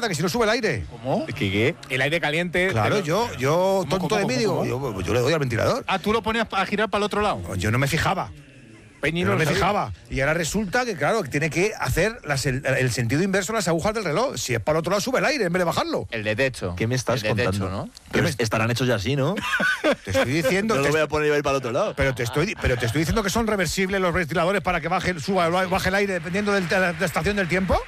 que si no sube el aire. ¿Cómo? ¿Qué? El aire caliente. Claro, yo tonto de mí digo, yo le doy al ventilador. Ah, tú lo ponías a girar para el otro lado. Yo no me fijaba. Peñi No no me lo sabía. fijaba. Y ahora resulta que, claro, que tiene que hacer el sentido inverso en las agujas del reloj. Si es para el otro lado, sube el aire en vez de bajarlo. El de techo. ¿Qué me estás El de contando? techo, ¿no? Pero estarán hechos ya así, ¿no? Te estoy diciendo. No lo voy a poner y va a ir para el otro lado. Pero te estoy diciendo que son reversibles los ventiladores para que baje el aire dependiendo de la estación del tiempo.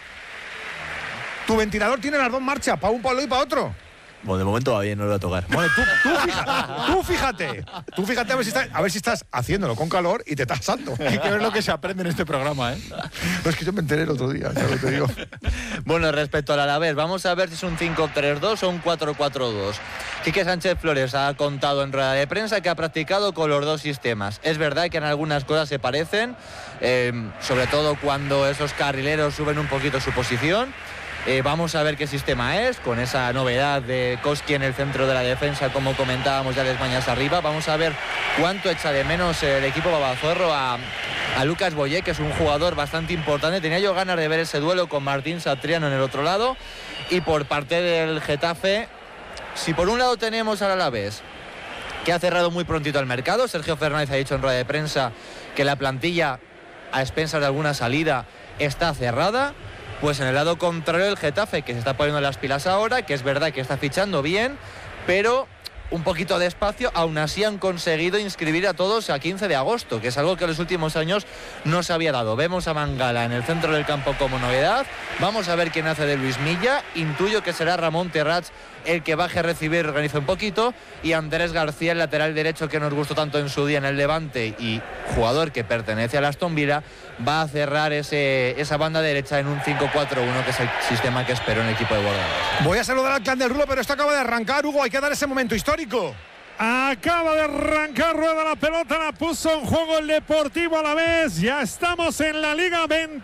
Tu ventilador tiene las dos marchas, para un palo y para otro. Bueno, de momento va bien, no lo voy a tocar. Bueno, tú fíjate a ver si estás haciéndolo con calor y te estás asando. Hay que ver lo que se aprende en este programa, ¿eh? No, es que yo me enteré el otro día, ya lo te digo. Bueno, respecto al Alavés, vamos a ver si es un 5-3-2 o un 4-4-2. Quique Sánchez Flores ha contado en rueda de prensa que ha practicado con los dos sistemas. Es verdad que en algunas cosas se parecen, sobre todo cuando esos carrileros suben un poquito su posición. Vamos a ver qué sistema es, con esa novedad de Koski en el centro de la defensa, como comentábamos ya les mañas arriba. Vamos a ver cuánto echa de menos el equipo babazorro a Lucas Boyé, que es un jugador bastante importante. Tenía yo ganas de ver ese duelo con Martín Satriano en el otro lado. Y por parte del Getafe, si por un lado tenemos al Alavés, que ha cerrado muy prontito el mercado, Sergio Fernández ha dicho en rueda de prensa que la plantilla, a expensas de alguna salida, está cerrada. Pues en el lado contrario el Getafe, que se está poniendo las pilas ahora, que es verdad que está fichando bien, pero un poquito despacio. Aún así han conseguido inscribir a todos a 15 de agosto, que es algo que en los últimos años no se había dado. Vemos a Mangala en el centro del campo como novedad. Vamos a ver quién hace de Luis Milla. Intuyo que será Ramón Terrats el que baje a recibir, organiza un poquito, y Andrés García, el lateral derecho que nos gustó tanto en su día en el Levante y jugador que pertenece al Aston Villa, va a cerrar esa banda derecha en un 5-4-1, que es el sistema que espero en el equipo de Bordalás. Voy a saludar al clan del Rulo, pero esto acaba de arrancar, Hugo, hay que dar ese momento histórico. Acaba de arrancar, rueda la pelota, la puso en juego el Deportivo Alavés. Ya estamos en la Liga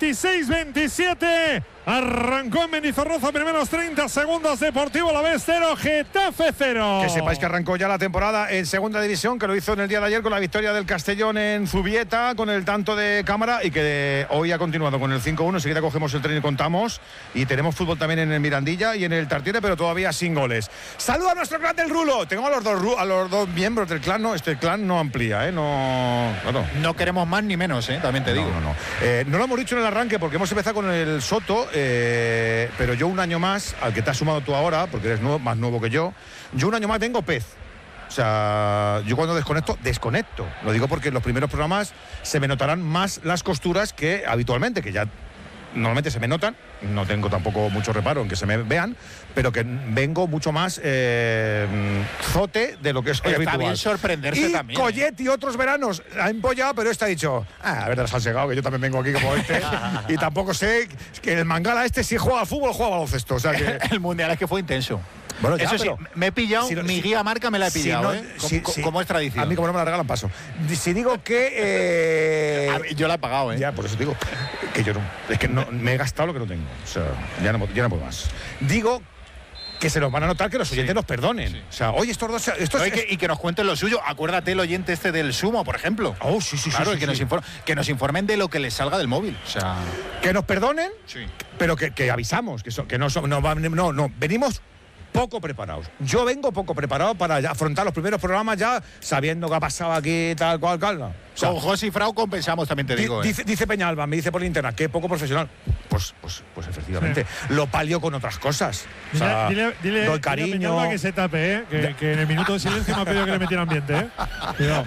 26-27. Arrancó en Mendizorroza, primeros 30 segundos, Deportivo Alavés 0, Getafe 0. Que sepáis que arrancó ya la temporada en segunda división, que lo hizo en el día de ayer con la victoria del Castellón en Zubieta, con el tanto de cámara, y que hoy ha continuado con el 5-1. Enseguida cogemos el tren y contamos. Y tenemos fútbol también en el Mirandilla y en el Tartiere, pero todavía sin goles. Saluda a nuestro clan del Rulo. Tengo a los dos miembros del clan. No, este clan no amplía, No queremos más ni menos, también te digo. No lo hemos dicho en el arranque porque hemos empezado con el Soto, pero yo un año más, al que te has sumado tú ahora, porque eres más nuevo que yo un año más tengo pez. O sea, yo cuando desconecto. Lo digo porque en los primeros programas se me notarán más las costuras que habitualmente, que ya normalmente se me notan. No tengo tampoco mucho reparo en que se me vean, pero que vengo mucho más zote de lo que soy habitual. Está bien sorprenderse y también. Collet y otros veranos ha empollado, pero este ha dicho, a ver, has llegado, que yo también vengo aquí como este. Y tampoco sé que el Mangala si juega al fútbol o juega al baloncesto. O sea que El mundial es que fue intenso. Bueno, ya, eso sí, pero me he pillado, mi guía marca me la he pillado, como es tradición. A mí como no me la regalan paso. Si digo que... yo la he pagado, Ya, por eso digo que yo no... Es que no, me he gastado lo que no tengo. O sea, ya no puedo más. Digo que se nos van a notar, que los oyentes nos perdonen. Sí. O sea, oye, estos dos... Y que nos cuenten lo suyo. Acuérdate el oyente este del Sumo, por ejemplo. Oh, sí. Claro, sí, que nos informen de lo que les salga del móvil. O sea... Que nos perdonen, sí, pero que avisamos, que no venimos poco preparados. Yo vengo poco preparado para afrontar los primeros programas ya sabiendo qué ha pasado aquí, tal cual. No. O sea, con José y Frau compensamos, también te digo. Dice Peñalba, me dice por internet, que poco profesional. Pues efectivamente, lo palio con otras cosas. O sea, dile doy cariño. Dile a Peñalba que se tape, que en el minuto de silencio me ha pedido que le metiera ambiente, Cuidado.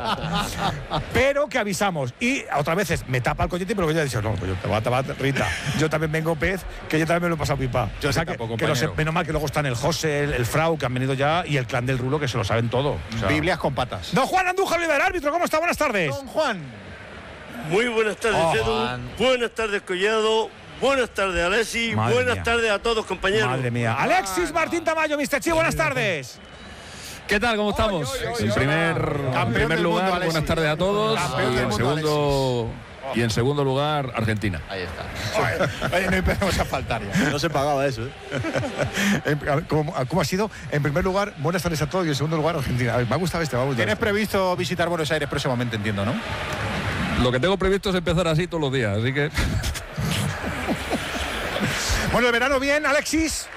Pero que avisamos. Y otras veces me tapa el coyote, pero yo he dicho, no, pues te va, Rita. Yo también vengo pez, que yo también me lo he pasado pipa. Yo sé que menos mal que luego están el José, el Frau, que han venido ya, y el clan del Rulo, que se lo saben todo. O sea, Biblias con patas. Don Juan Andújar, líder árbitro, ¿cómo está? Buenas tardes. Don Juan. Muy buenas tardes, Edu. Buenas tardes, Collado. Buenas tardes, Alexis. Buenas tardes a todos, compañeros. Madre mía. Alexis Martín Tamayo, Mr. Chi, buenas tardes. ¿Qué tal? ¿Cómo estamos? En primer lugar, buenas tardes a todos. Y en segundo lugar, Argentina. Ahí está. Oye, no empezamos a faltar ya. No se pagaba eso, ¿Cómo ha sido? En primer lugar, buenas tardes a todos, y en segundo lugar, Argentina. A ver, me ha gustado Tienes previsto visitar Buenos Aires próximamente, entiendo, ¿no? Lo que tengo previsto es empezar así todos los días, así que... Bueno, el verano bien, Alexis.